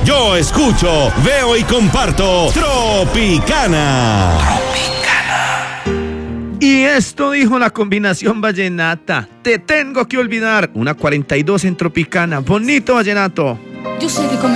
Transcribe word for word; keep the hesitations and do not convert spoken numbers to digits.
Yo escucho, veo y comparto Tropicana. Y esto dijo la combinación vallenata. Te tengo que olvidar. Una cuarenta y dos en Tropicana. Bonito vallenato. Yo sé que